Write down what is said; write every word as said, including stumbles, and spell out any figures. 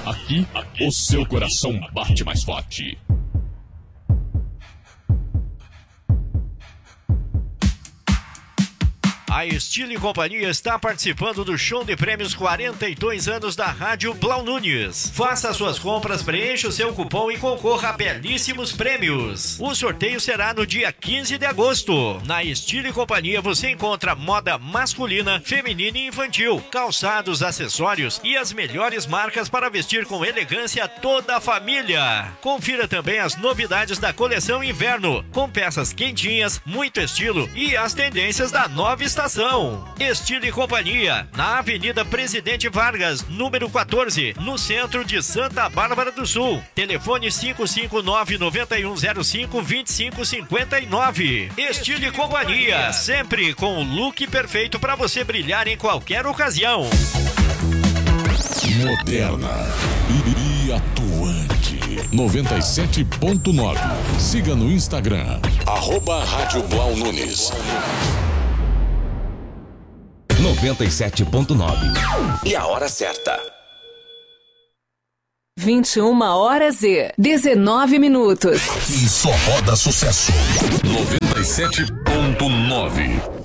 Aqui, o seu coração bate mais forte. A Estilo e Companhia está participando do show de prêmios quarenta e dois anos da Rádio Blau Nunes. Faça suas compras, preencha o seu cupom e concorra a belíssimos prêmios. O sorteio será no dia quinze de agosto. Na Estilo e Companhia você encontra moda masculina, feminina e infantil, calçados, acessórios e as melhores marcas para vestir com elegância toda a família. Confira também as novidades da coleção inverno, com peças quentinhas, muito estilo e as tendências da nova estação. Estilo e Companhia, na Avenida Presidente Vargas, número quatorze, no centro de Santa Bárbara do Sul. Telefone cinco cinco nove, nove um zero cinco, dois cinco cinco nove. Estilo e Companhia, sempre com o look perfeito para você brilhar em qualquer ocasião. Moderna e atuante. noventa e sete ponto nove. Siga no Instagram, arroba Rádio Blau Nunes. noventa e sete ponto nove. E a hora certa. vinte e uma horas e dezenove minutos. Aqui só roda sucesso. noventa e sete ponto nove.